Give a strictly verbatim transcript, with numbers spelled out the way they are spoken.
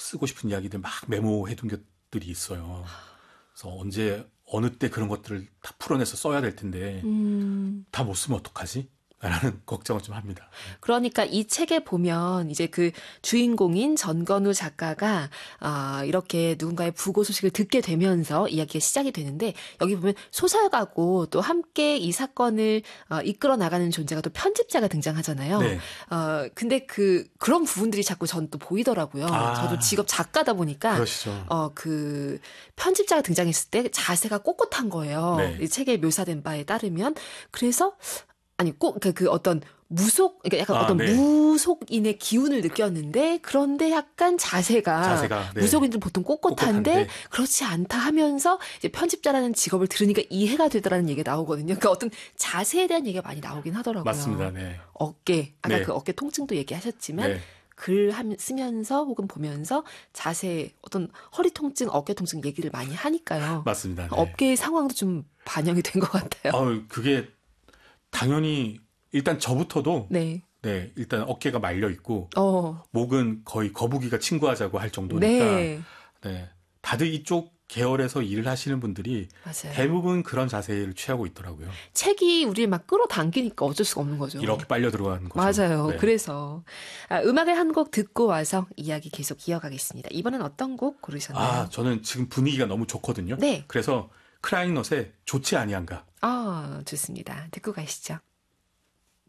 쓰고 싶은 이야기들 막 메모해둔 것들이 있어요. 그래서 언제 어느 때 그런 것들을 다 풀어내서 써야 될 텐데 음. 다 못 쓰면 어떡하지? 라는 걱정을 좀 합니다. 그러니까 이 책에 보면 이제 그 주인공인 전건우 작가가 아, 이렇게 누군가의 부고 소식을 듣게 되면서 이야기가 시작이 되는데 여기 보면 소설가고 또 함께 이 사건을 어, 이끌어 나가는 존재가 또 편집자가 등장하잖아요. 네. 어, 근데 그 그런 부분들이 자꾸 전 또 보이더라고요. 아, 저도 직업 작가다 보니까 그러시죠. 어, 그 편집자가 등장했을 때 자세가 꼿꼿한 거예요. 네. 이 책에 묘사된 바에 따르면 그래서 아니 꼭 그 그 어떤 무속 그러니까 약간 아, 어떤 네. 무속인의 기운을 느꼈는데 그런데 약간 자세가, 자세가, 네. 무속인들은 보통 꼿꼿한데, 꼿꼿한데. 그렇지 않다 하면서 이제 편집자라는 직업을 들으니까 이해가 되더라는 얘기가 나오거든요. 그러니까 어떤 자세에 대한 얘기가 많이 나오긴 하더라고요. 맞습니다. 네. 어깨 아까 네. 그 어깨 통증도 얘기하셨지만 네. 글 하면 쓰면서 혹은 보면서 자세 어떤 허리 통증, 어깨 통증 얘기를 많이 하니까요. 맞습니다. 네. 업계의 상황도 좀 반영이 된 것 같아요. 어, 그게 당연히 일단 저부터도 네. 네, 일단 어깨가 말려 있고 어. 목은 거의 거북이가 친구하자고 할 정도니까 네. 네. 다들 이쪽 계열에서 일을 하시는 분들이 맞아요. 대부분 그런 자세를 취하고 있더라고요. 책이 우리를 막 끌어당기니까 어쩔 수가 없는 거죠. 이렇게 빨려 들어가는 거죠. 맞아요. 네. 그래서 아, 음악을 한 곡 듣고 와서 이야기 계속 이어가겠습니다. 이번엔 어떤 곡 고르셨나요? 아, 저는 지금 분위기가 너무 좋거든요. 네. 그래서 크라잉넛의 좋지 아니한가. 아, 좋습니다. 듣고 가시죠.